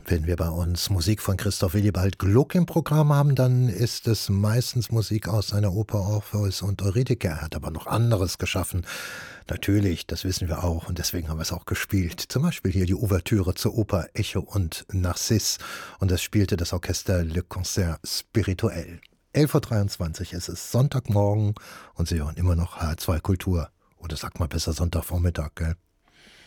Wenn wir bei uns Musik von Christoph Willibald Gluck im Programm haben, dann ist es meistens Musik aus seiner Oper Orpheus und Eurydike. Er hat aber noch anderes geschaffen. Natürlich, das wissen wir auch und deswegen haben wir es auch gespielt. Zum Beispiel hier die Ouvertüre zur Oper Echo und Narcisse. Und das spielte das Orchester Le Concert Spirituel. 11:23 Uhr ist es Sonntagmorgen und Sie hören immer noch H2 Kultur. Oder sagt mal besser Sonntagvormittag, gell?